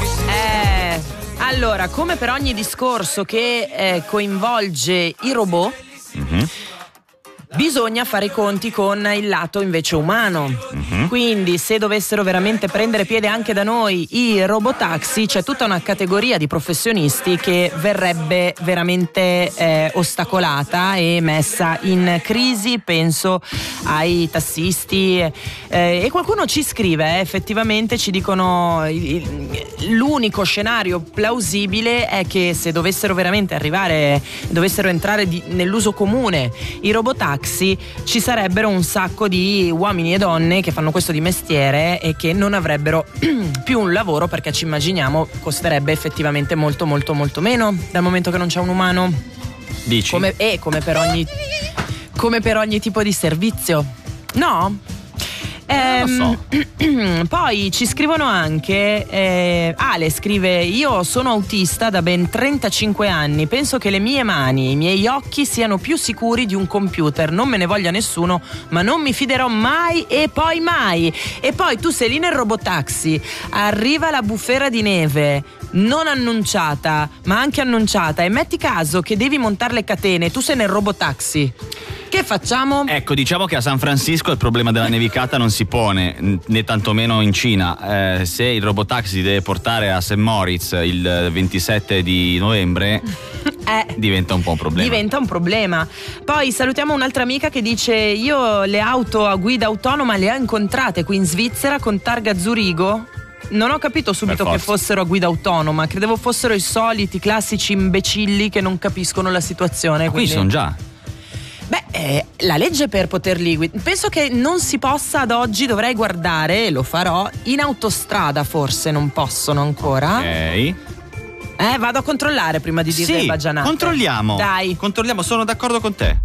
Allora, come per ogni discorso che coinvolge i robot, bisogna fare i conti con il lato invece umano. Quindi se dovessero veramente prendere piede anche da noi i robotaxi, c'è tutta una categoria di professionisti che verrebbe veramente ostacolata e messa in crisi. Penso ai tassisti e qualcuno ci scrive, effettivamente ci dicono l'unico scenario plausibile è che se dovessero veramente dovessero entrare nell'uso comune i robotaxi, ci sarebbero un sacco di uomini e donne che fanno questo di mestiere e che non avrebbero più un lavoro, perché ci immaginiamo costerebbe effettivamente molto molto molto meno dal momento che non c'è un umano. Dici? Come per ogni tipo di servizio, no? Non so. Poi ci scrivono anche Ale scrive: io sono autista da ben 35 anni, penso che le mie mani, i miei occhi siano più sicuri di un computer, non me ne voglia nessuno, ma non mi fiderò mai e poi mai. E poi tu sei lì nel robotaxi, arriva la bufera di neve non annunciata ma anche annunciata e metti caso che devi montare le catene, tu sei nel robotaxi, che facciamo? Ecco, diciamo che a San Francisco il problema della nevicata non si pone, né tantomeno in Cina. Se il robotaxi deve portare a St. Moritz il 27 di novembre diventa un po' un problema. Diventa un problema. Poi salutiamo un'altra amica che dice: io le auto a guida autonoma le ho incontrate qui in Svizzera con targa Zurigo. Non ho capito subito che fossero a guida autonoma, credevo fossero i soliti classici imbecilli che non capiscono la situazione. Qui sono già. La legge per poterli guidare, penso che non si possa ad oggi, dovrei guardare, lo farò, in autostrada forse non possono ancora. Ok. Vado a controllare prima di dire baggianate. Controlliamo. Dai. Controlliamo, sono d'accordo con te.